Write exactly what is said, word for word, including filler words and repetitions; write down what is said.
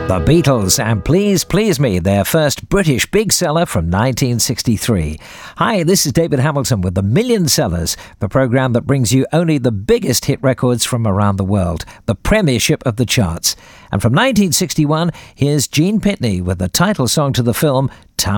The Beatles and Please Please Me, their first British big seller from nineteen sixty-three. Hi, this is David Hamilton with The Million Sellers, the programme that brings you only the biggest hit records from around the world, the premiership of the charts. And from nineteen sixty-one, here's Gene Pitney with the title song to the film, Town